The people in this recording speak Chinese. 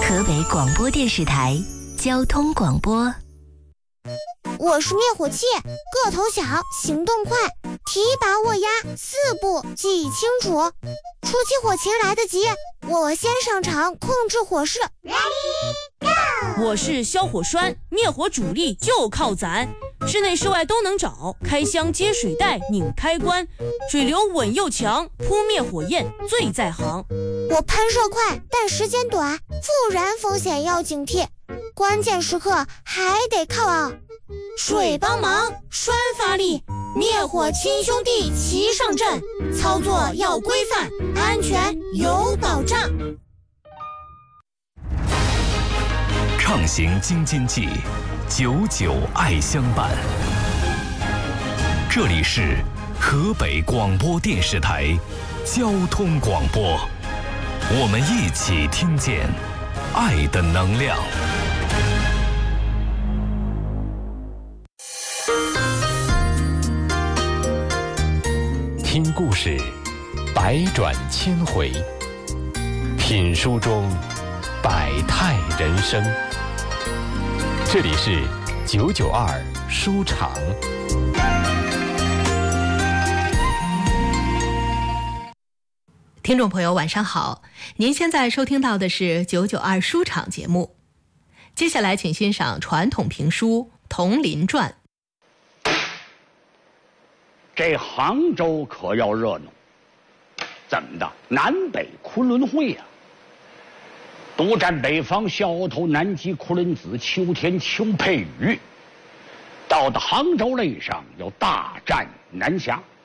河北广播电视台交通广播。 我是灭火器，个头小，行动快，提拔握压4步记忆清楚。出起火情来得及，我先上场控制火势。 我是消火栓，灭火主力就靠攒，室内室外都能找，开箱接水袋拧开关，水流稳又强，扑灭火焰最在行。 我喷射快，但时间短，复燃风险要警惕，关键时刻还得靠水帮忙，栓发力，灭火亲兄弟齐上阵，操作要规范，安全有保障。 畅行京津冀，99爱相伴。这里是河北广播电视台交通广播，我们一起听见爱的能量。 听故事，百转千回；品书中百态人生。这里是992书场。 听众朋友晚上好，您现在收听到的是992书场节目。接下来请欣赏传统评书《铜林传》。 这杭州可要热闹，怎么的？南北昆仑会呀、独占北方小鳌头，南极昆仑子，秋天秋佩雨。到的杭州擂上要大战南峡，